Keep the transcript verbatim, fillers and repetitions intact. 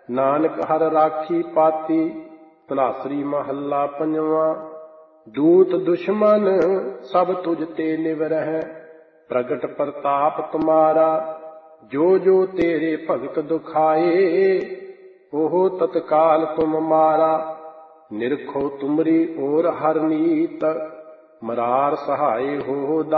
ਨਾਨਕ ਹਰਿ ਰਾਖੀ ਪਾਤੀ। ਧਨਾਸਰੀ ਮਹੱਲਾ ਪੰਜਵਾਂ। ਦੂਤ ਦੁਸ਼ਮਨ ਸਭ ਤੁਝ ਤੇ ਨਿਵਰਹਿ, ਪ੍ਰਗਟ ਪ੍ਰਤਾਪ ਤੁਮਾਰਾ। ਜੋ ਜੋ ਤੇਰੇ ਭਗਤ ਦੁਖਾਏ, ਉਹ ਤਤਕਾਲ ਤੁਮ ਮਾਰਾ। ਨਿਰਖੋ ਤੁਮਰੀ ਓਰ ਹਰ ਨੀਤ, ਮਰਾਰ ਸਹਾਏ ਹੋ